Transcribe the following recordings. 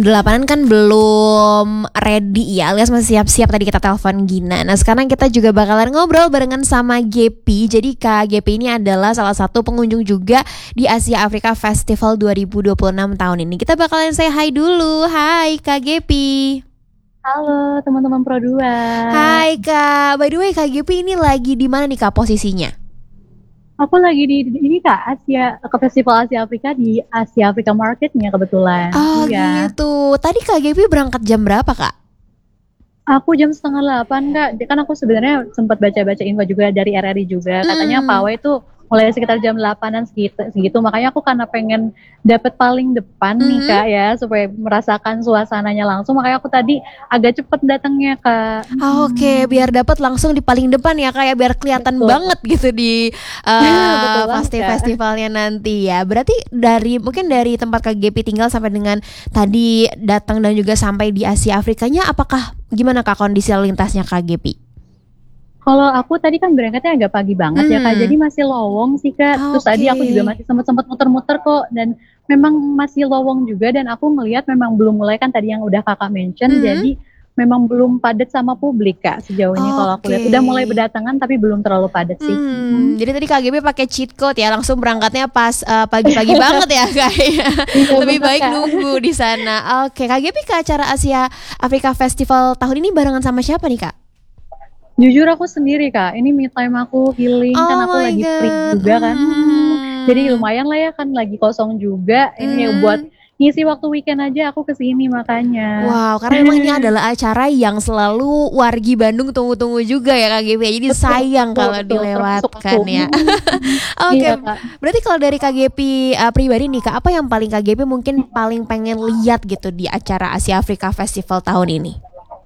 Delapanan kan belum ready ya, alias masih siap-siap tadi kita telepon Gina. Nah sekarang kita juga bakalan ngobrol barengan sama Gepi. Jadi Kak Gepi ini adalah salah satu pengunjung juga di Asia Afrika Festival 2026 tahun ini. Kita bakalan say hi dulu. Hai Kak Gepi. Halo teman-teman Pro 2. Hai Kak, by the way Kak Gepi ini lagi di mana nih Kak posisinya? Aku lagi di ini Kak, ke Festival Asia Afrika di Asia Afrika Marketnya kebetulan. Oh iya. gitu. Tadi Kak Gepi berangkat jam berapa Kak? Aku jam 7:30 Kak. Kan aku sebenarnya sempat baca-baca info juga dari RRI juga. Katanya pawai itu mulai sekitar jam 8-an segitu. Makanya aku karena pengen dapet paling depan nih Kak ya, supaya merasakan suasananya langsung. Makanya aku tadi agak cepet datangnya Kak. Oke, biar dapat langsung di paling depan ya Kak ya, biar kelihatan banget gitu di Betul banget, Kak. festivalnya nanti ya. Berarti mungkin dari tempat Kak Gepi tinggal sampai dengan tadi datang dan juga sampai di Asia Afrikanya, apakah gimana Kak kondisi lalu lintasnya Kak Gepi? Kalau aku tadi kan berangkatnya agak pagi banget ya Kak, jadi masih lowong sih Kak. Terus tadi aku juga masih sempat muter-muter kok, dan memang masih lowong juga, dan aku melihat memang belum mulai kan tadi yang udah Kakak mention, jadi memang belum padat sama publik Kak sejauh ini. Kalau aku lihat udah mulai berdatangan tapi belum terlalu padat sih. Jadi tadi Kak Gepi pakai cheat code ya, langsung berangkatnya pas pagi-pagi banget ya Kak. Lebih baik nunggu di sana. Oke, Kak Gepi ke acara Asia Afrika Festival tahun ini barengan sama siapa nih Kak? Jujur aku sendiri Kak, ini me time aku healing, kan aku lagi free juga kan. Jadi lumayan lah ya, kan lagi kosong juga. Ini buat ngisi waktu weekend aja aku kesini makanya. Wow, karena memang ini adalah acara yang selalu wargi Bandung tunggu-tunggu juga ya Kak Gepi. Jadi sayang kalau dilewatkan ya. Oke, berarti kalau dari Kak Gepi pribadi nih Kak, apa yang paling Kak Gepi mungkin paling pengen lihat gitu di acara Asia Afrika Festival tahun ini?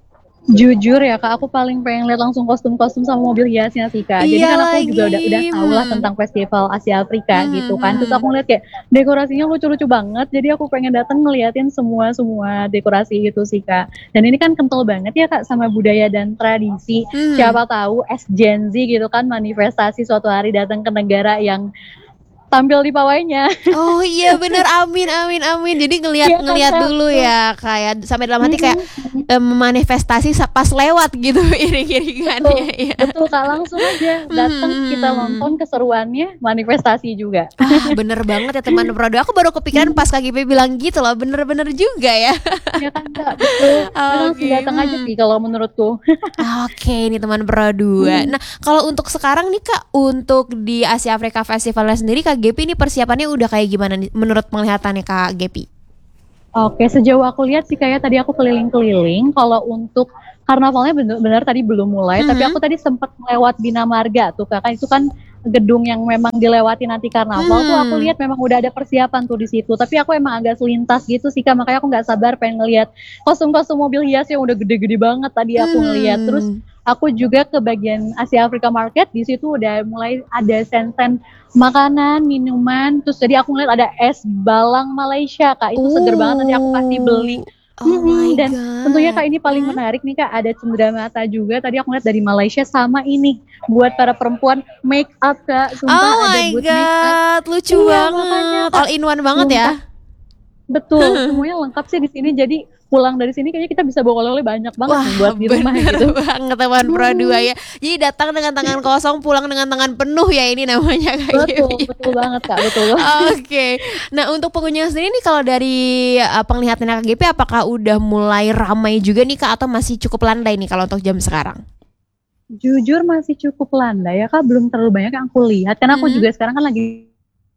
Jujur ya Kak, aku paling pengen lihat langsung kostum-kostum sama mobil hiasnya sih Kak. Jadi kan aku juga udah tahu lah tentang Festival Asia Afrika gitu kan. Terus aku ngeliat kayak dekorasinya lucu-lucu banget. Jadi aku pengen datang ngeliatin semua dekorasi itu sih Kak. Dan ini kan kental banget ya Kak sama budaya dan tradisi. Siapa tahu Gen Z gitu kan, manifestasi suatu hari datang ke negara yang tampil di pawainya. Oh iya bener, amin. Jadi ngelihat dulu ya kayak sampai dalam hati kayak memanifestasi pas lewat gitu iring-iringannya ya. Betul Kak, langsung aja datang kita nonton keseruannya, manifestasi juga. Bener banget ya teman Prodo. Aku baru kepikiran pas Kak Gepi bilang gitu loh, bener-bener juga ya. Ya kan Kak, betul. Langsung datang aja sih kalau menurutku. Oke, ini teman Pro 2. Nah, kalau untuk sekarang nih Kak, untuk di Asia Afrika Festivalnya sendiri Kak Gepi ini persiapannya udah kayak gimana nih menurut penglihatannya Kak Gepi? Oke, sejauh aku lihat sih kayak tadi aku keliling-keliling. Kalau untuk karnavalnya benar tadi belum mulai, tapi aku tadi sempat lewat Bina Marga tuh Kak. Itu kan gedung yang memang dilewati nanti karnaval tuh, aku lihat memang udah ada persiapan tuh di situ. Tapi aku emang agak selintas gitu sih Kak, makanya aku nggak sabar pengen ngelihat kostum-kostum mobil hias yang udah gede-gede banget tadi aku ngelihat. Terus aku juga ke bagian Asia Afrika Market, di situ udah mulai ada stand-stand makanan, minuman. Terus jadi aku ngeliat ada es balang Malaysia Kak, itu seger banget, nanti aku pasti beli. Dan tentunya Kak ini paling menarik nih Kak, ada cenderamata juga tadi aku lihat dari Malaysia, sama ini buat para perempuan make up Kak. Sumpah ada buat make up. Lucu banget, all in one banget ya. Betul, semuanya lengkap sih di sini. Jadi pulang dari sini kayaknya kita bisa bawa oleh-oleh banyak banget nih buat di rumah gitu. Banget teman Pro 2 ya. Jadi datang dengan tangan kosong, pulang dengan tangan penuh ya, ini namanya kayak gitu. Betul banget Kak, betul. Oke. Nah, untuk pengunjung sendiri nih kalau dari penglihatan Kak Gepi, apakah udah mulai ramai juga nih Kak, atau masih cukup landai nih kalau untuk jam sekarang? Jujur masih cukup landai ya Kak, belum terlalu banyak yang aku lihat karena aku juga sekarang kan lagi.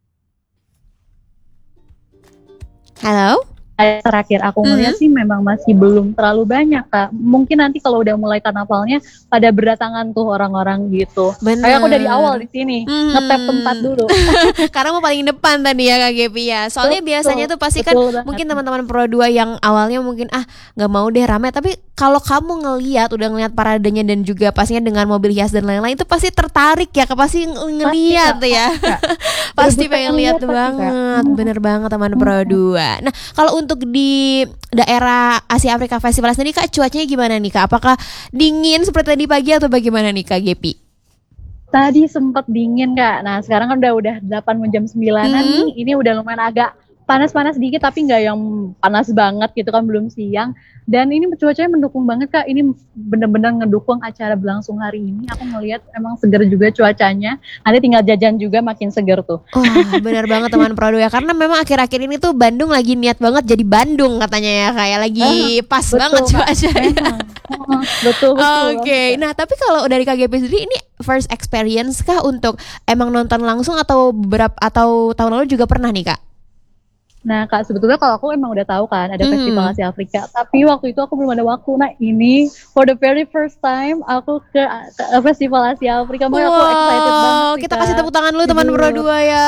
Halo? Terakhir aku melihat sih memang masih belum terlalu banyak Kak. Mungkin nanti kalau udah mulai karnavalnya pada berdatangan tuh orang-orang gitu. Kayak aku dari awal di sini ngetap tempat dulu. Karena mau paling depan tadi ya Kak Gepi ya. Soalnya biasanya tuh pasti kan mungkin teman-teman Pro 2 yang awalnya mungkin nggak mau deh rame, tapi kalau kamu udah ngelihat paradenya dan juga pastinya dengan mobil hias dan lain-lain, itu pasti tertarik ya, pasti ngelihat ya. Pasti pengen lihat banget. Bener banget teman Pro 2. Nah, kalau untuk di daerah Asia Afrika Festival sendiri Kak, cuacanya gimana nih Kak? Apakah dingin seperti tadi pagi atau bagaimana nih Kak Gepi? Tadi sempat dingin Kak. Nah sekarang kan udah 8 jam 9-an nih. Ini udah lumayan agak panas-panas dikit tapi nggak yang panas banget gitu kan, belum siang. Dan ini cuacanya mendukung banget Kak. Ini bener-bener ngedukung acara berlangsung hari ini. Aku ngelihat emang seger juga cuacanya. Nanti tinggal jajan juga makin seger tuh. Wah, benar banget teman Prodo ya. Karena memang akhir-akhir ini tuh Bandung lagi niat banget jadi Bandung katanya ya, kayak lagi pas betul, banget Kak. cuacanya. Betul. Oke. Nah, tapi kalau dari KGP sendiri ini first experience kah untuk emang nonton langsung atau tahun lalu juga pernah nih, Kak? Nah Kak, sebetulnya kalau aku emang udah tahu kan ada Festival Asia Afrika, tapi waktu itu aku belum ada waktu. Nah ini for the very first time aku ke Festival Asia Afrika. Makanya aku excited banget sih, kita Kak. kasih tepuk tangan dulu teman Pro 2 ya.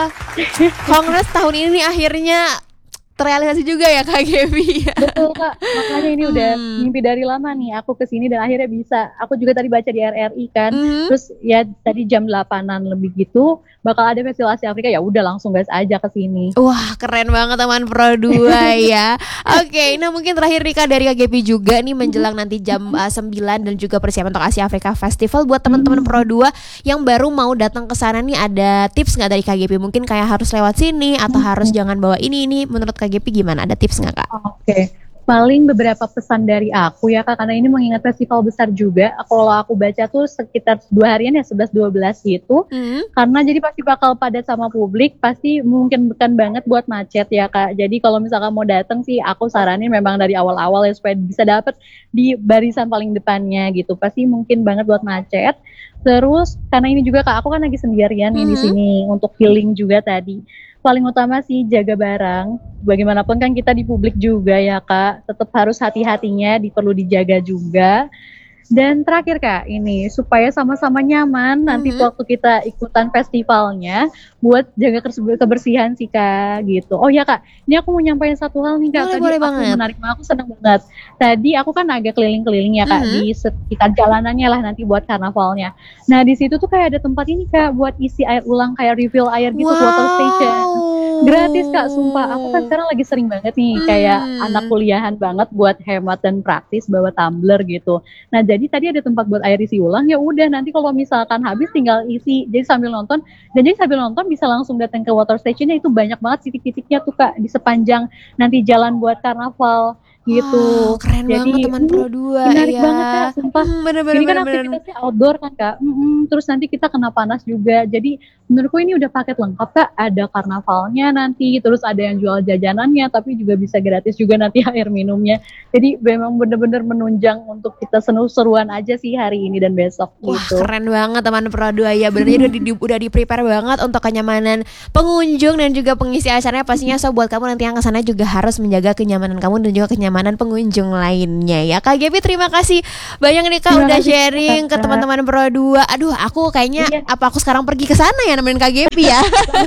Kongres tahun ini akhirnya terrealisasi juga ya Kak Gaby. Betul Kak, makanya ini udah mimpi dari lama nih aku kesini dan akhirnya bisa. Aku juga tadi baca di RRI kan, terus ya tadi jam 8-an lebih gitu bakal ada Festival Asia Afrika, ya udah langsung gas aja ke sini. Wah, keren banget teman Pro 2 ya. Oke, nah mungkin terakhir Rika dari KGP juga nih menjelang nanti jam 9 dan juga persiapan untuk Asia Afrika Festival buat teman-teman Pro 2 yang baru mau datang ke sana nih, ada tips nggak dari KGP? Mungkin kayak harus lewat sini atau harus jangan bawa ini menurut KGP gimana? Ada tips nggak Kak? Oke. Paling beberapa pesan dari aku ya Kak, karena ini mengingat festival besar juga. Kalau aku baca tuh sekitar 2 harian ya, 11-12 gitu. Karena jadi pasti bakal padat sama publik, pasti mungkin bukan banget buat macet ya Kak. Jadi kalau misalkan mau datang sih aku saranin memang dari awal-awal ya, supaya bisa dapet di barisan paling depannya gitu. Pasti mungkin banget buat macet. Terus karena ini juga Kak, aku kan lagi sendirian nih di sini untuk healing juga tadi. Paling utama sih jaga barang. Bagaimanapun kan kita di publik juga ya Kak, tetap harus hati-hatinya, perlu dijaga juga. Dan terakhir Kak, ini supaya sama-sama nyaman nanti waktu kita ikutan festivalnya, buat jaga kebersihan sih Kak, gitu. Oh ya Kak, ini aku mau nyampaikan satu hal nih Kak. Boleh Tadi banget. menarik banget, aku seneng banget. Tadi aku kan agak keliling-keliling ya Kak, di sekitar jalanannya lah nanti buat karnavalnya. Nah di situ tuh kayak ada tempat ini Kak, buat isi air ulang, kayak refill air gitu, water station. Gratis Kak, sumpah. Aku kan sekarang lagi sering banget nih, kayak anak kuliahan banget buat hemat dan praktis bawa tumbler gitu. Nah jadi tadi ada tempat buat air isi ulang, ya udah nanti kalau misalkan habis tinggal isi, jadi sambil nonton, dan jadi sambil nonton bisa langsung datang ke water stationnya. Itu banyak banget titik-titiknya tuh Kak, di sepanjang nanti jalan buat karnaval gitu. Keren jadi, banget teman Pro 2 menarik ya. banget Kak, sumpah. Ini kan aktivitasnya outdoor kan Kak, terus nanti kita kena panas juga. Jadi menurutku ini udah paket lengkap Kak, ada karnavalnya nanti, terus ada yang jual jajanannya, tapi juga bisa gratis juga nanti air minumnya. Jadi memang bener-bener menunjang untuk kita seru-seruan aja sih hari ini dan besok. Wah, gitu. keren banget teman Pro 2 ya. Benernya udah di prepare banget untuk kenyamanan pengunjung dan juga pengisi acaranya pastinya. So buat kamu nanti yang kesana juga harus menjaga kenyamanan kamu dan juga kenyamanan pengunjung lainnya ya. KGP terima kasih banyak nih Kak udah sharing ke teman-teman Pro 2. Aduh, aku kayaknya apa aku sekarang pergi ke sana ya nemenin KGP ya.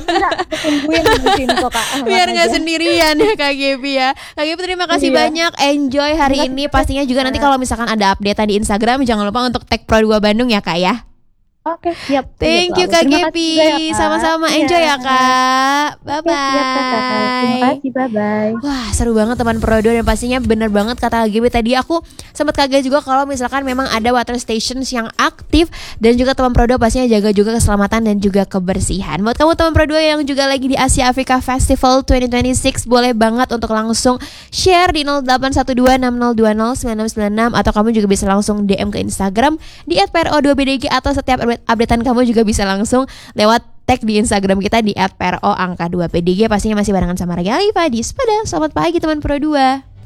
Tungguin di sini kok Kak. Biar nggak sendirian ya KGP ya. KGP terima kasih banyak. Enjoy hari ini. Pastinya juga nanti kalau misalkan ada update di Instagram jangan lupa untuk tag Pro 2 Bandung ya Kak ya. Oke, siap. Thank you Kak Gepi. Sama-sama, enjoy ya Kak. Bye-bye. Terima kasih, bye-bye. Wah, seru banget teman Pro 2 dan pastinya bener banget kata Kak Gepi tadi. Aku sempat kaget juga kalau misalkan memang ada water stations yang aktif. Dan juga teman Pro 2 pastinya jaga juga keselamatan dan juga kebersihan. Buat kamu teman Pro 2 yang juga lagi di Asia Africa Festival 2026, boleh banget untuk langsung share di 081260209696, atau kamu juga bisa langsung DM ke Instagram di @pro2bdg, atau setiap updatean kamu juga bisa langsung lewat tag di Instagram kita di @pro_2pdg. Pastinya masih barengan sama Regali Fadis. Selamat pagi teman Pro 2.